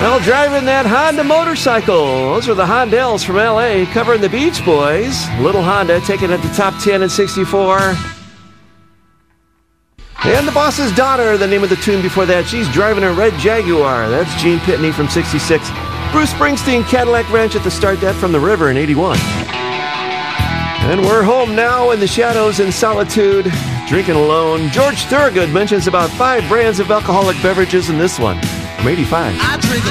Well, driving that Honda motorcycle. Those are the Hondells from L.A. covering the Beach Boys. Little Honda taking it to top 10 in 64. And The Boss's Daughter, the name of the tune before that. She's driving a red Jaguar. That's Gene Pitney from 66. Bruce Springsteen, Cadillac Ranch at the start, that from the River in 81. And we're home now in the shadows in solitude, drinking alone. George Thorogood mentions about 5 brands of alcoholic beverages in this one from 85. I drink